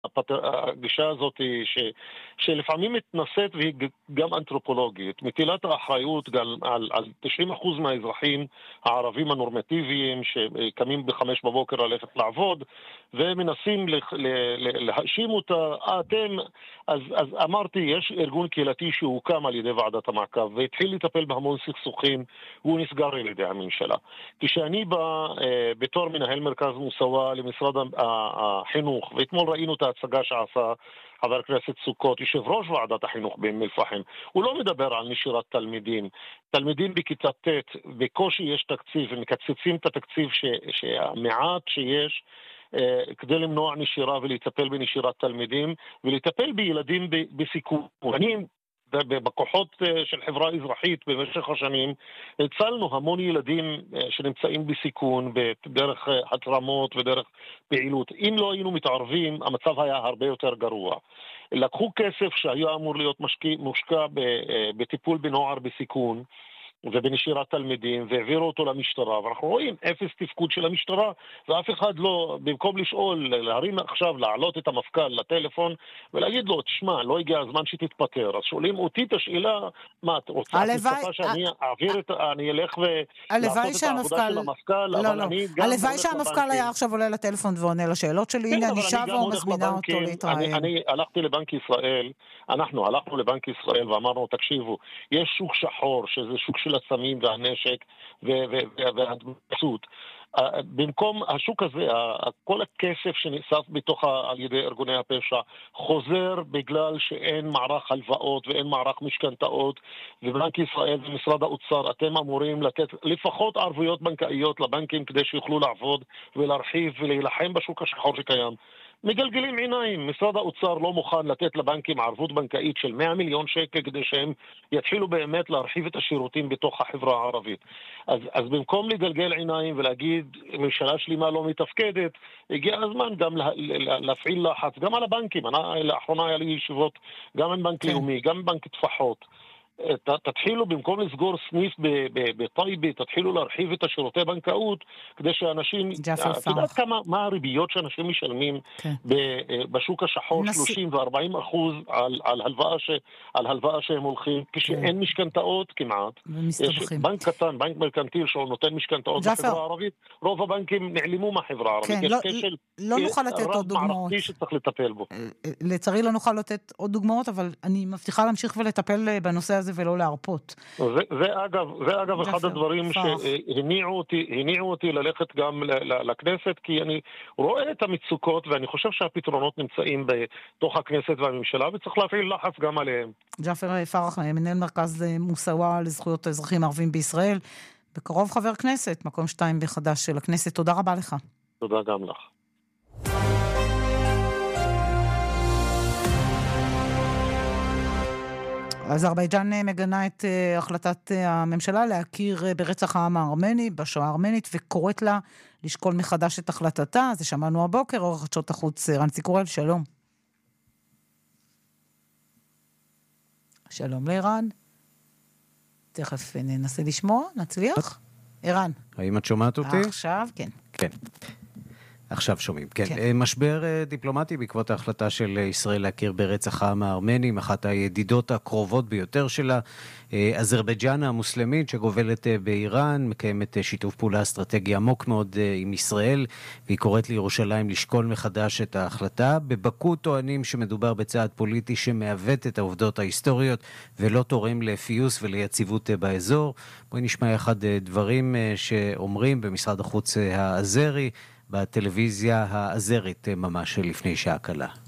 הגישה הזאת שלפעמים מתנשאת והיא גם אנתרופולוגית, מטילת האחריות על 90% מהאזרחים הערבים הנורמטיביים שקמים ב5 בבוקר ללכת לעבוד ומנסים להאשים אותה. אז אמרתי, יש ארגון קהילתי שהוקם על ידי ועדת המעקב והתחיל לטפל בהמון סכסוכים והוא נסגר על ידי הממשלה. כשאני בא בתור מנהל מרכז מוסאווה למשרד החינוך, ואתמול ראינו את ההצגה שעשה חבר הכנסת סוכות, יושב ראש ועדת החינוך באום אל-פחם, הוא לא מדבר על נשירת תלמידים. תלמידים בכיתה ט' בקושי יש תקציב, ומקצצים את התקציב שהמעט שיש כדי למנוע נשירה ולטפל בנשירת תלמידים ולטפל בילדים בסיכון. אני בכוחות של חברה אזרחית במשך השנים הצלנו המון ילדים שנמצאים בסיכון בדרך התרמות ודרך פעילות. אם לא היינו מתערבים, המצב היה הרבה יותר גרוע. לקחו כסף שהיה אמור להיות מושקע בטיפול בנוער בסיכון ובנשירת תלמידים, והעבירו אותו למשטרה, ואנחנו רואים אפס תפקוד של המשטרה, ואף אחד לא, במקום לשאול, להרים עכשיו, להעלות את המפכ"ל לטלפון, ולהגיד לו, תשמע, לא הגיע הזמן שתתפטר. אז שואלים אותי את השאלה, מה, את רוצה שאני אעביר את, אני אלך ולעשות את העבודה של המפכ"ל, אבל אני גם... הלוואי שהמפכ"ל היה עכשיו עולה לטלפון ועונה לשאלות שלי, הנה אני שבה ומזמינה אותו להתראיין. אני הלכתי לבנק ישראל, אנחנו הלכנו לבנק ישראל ואמרנו, תקשיבו, יש שוק שחור, שזה שוק של הסמים והנשק וההדבסות. במקום השוק הזה, כל הכסף שנאסף בתוך על ידי ארגוני הפשע חוזר בגלל שאין מערך הלוואות ואין מערך משכנתאות, ובנק ישראל ומשרד האוצר, אתם אמורים לתת לפחות ערבויות בנקאיות לבנקים כדי שיוכלו לעבוד ולהרחיב ולהילחם בשוק השחור שקיים. מגלגלים עיניים. משרד האוצר לא מוכן לתת לבנקים ערבות בנקאית של 100 מיליון שקל כדי שהם יתחילו באמת להרחיב את השירותים בתוך החברה הערבית. אז במקום לגלגל עיניים ולהגיד ממשלה שלמה לא מתפקדת, הגיע הזמן גם להפעיל לחץ גם על הבנקים. לאחרונה היה לי ישיבות גם עם בנק לאומי, גם עם בנק טפחות. תתחילו, במקום לסגור סניף בטייבה, תתחילו להרחיב את השירותי בנקאות, כדי שאנשים, את יודעת מה הריביות שאנשים משלמים בשוק השחור, 30% ו-40% על הלוואה שהם הולכים, כשאין משכנתאות כמעט. יש בנק קטן, בנק מרקנטיל שהוא נותן משכנתאות בחברה הערבית, רוב הבנקים נעלמו מהחברה הערבית. לא נוכל לתת עוד דוגמאות. שצריך לטפל בו. לצערי לא נוכל לתת עוד דוגמאות, אבל אני מבטיחה להמשיך ולטפל בנושא הזה ולא להרפות. זה אגב אחד הדברים שהניעו אותי ללכת גם לכנסת, כי אני רואה את המצוקות, ואני חושב שהפתרונות נמצאים בתוך הכנסת והממשלה, וצריך להפעיל לחץ גם עליהם. ג'אפר פרח, מנהל מרכז מוסאווה לזכויות האזרחים הערבים בישראל, בקרוב חבר כנסת, מקום 2 בחדש של הכנסת. תודה רבה לך. תודה גם לך. אזרבייג'אן מגנה את החלטת הממשלה להכיר ברצח העם הארמני, בשואה הארמנית, וקוראת לה לשקול מחדש את החלטתה. זה שמענו הבוקר, עורך חדשות החוץ רנסי קורל, שלום. שלום לערן. תכף ננסה לשמוע, נצליח. ערן. האם את שומעת אותי? עכשיו, כן. כן. עכשיו שומעים, כן. משבר דיפלומטי בעקבות ההחלטה של ישראל להכיר ברצח העם הארמני, אחת הידידות הקרובות ביותר שלה, אזרבייג'אן המוסלמית שגובלת באיראן, מקיימת שיתוף פעולה אסטרטגי עמוק מאוד עם ישראל, והיא קוראת לירושלים לשקול מחדש את ההחלטה. בבקו טוענים שמדובר בצעד פוליטי שמעוות את העובדות ההיסטוריות ולא תורם לפיוס וליציבות באזור. בואי נשמע אחד דברים שאומרים במשרד החוץ האזרי, בטלוויזיה האזרית ממש לפני שעה קלה.